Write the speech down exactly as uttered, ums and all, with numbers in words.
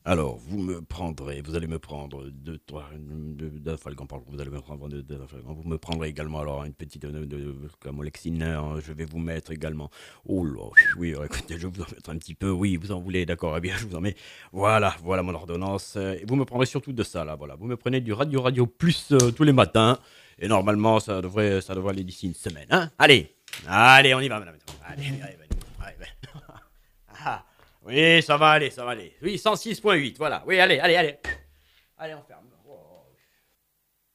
Alors, vous me prendrez, vous allez me prendre deux, trois, deux, deux Falcon, pardon, vous allez me prendre deux, deux Falcon. Vous me prendrez également alors une petite de, de, de Camolexine, hein, je vais vous mettre également. Oh là, oui, alors, écoutez, je vais vous en mettre un petit peu. Oui, vous en voulez, d'accord, eh bien, je vous en mets. Voilà, voilà mon ordonnance. Et vous me prendrez surtout de ça, là, voilà. Vous me prenez du Radio Radio Plus euh, tous les matins. Et normalement, ça devrait, ça devrait aller d'ici une semaine, hein. Allez, allez, on y va, madame. Allez, allez, allez, allez, allez. Ah. Oui, ça va aller, ça va aller. Oui, cent six virgule huit, voilà. Oui, allez, allez, allez. Allez, on ferme.